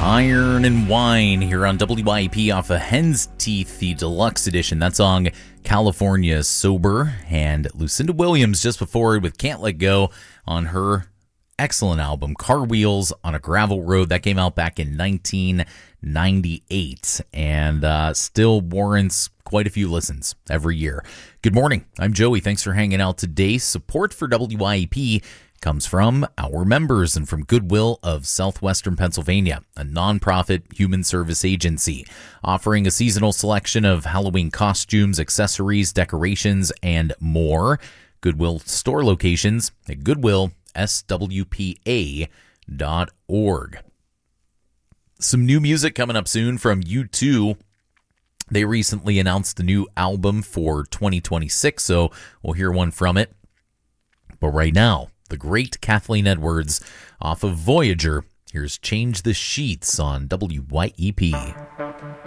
Iron and Wine here on WYP off of Hen's Teeth, the deluxe edition. That song, California Sober, and Lucinda Williams just before it with Can't Let Go on her excellent album, Car Wheels on a Gravel Road. That came out back in 1998 and still warrants quite a few listens every year. Good morning. I'm Joey. Thanks for hanging out today. Support for WYP comes from our members and from Goodwill of Southwestern Pennsylvania, a nonprofit human service agency offering a seasonal selection of Halloween costumes, accessories, decorations, and more. Goodwill store locations at goodwillswpa.org. Some new music coming up soon from U2. They recently announced the new album for 2026, so we'll hear one from it. But right now, the great Kathleen Edwards off of Voyager. Here's Change the Sheets on WYEP.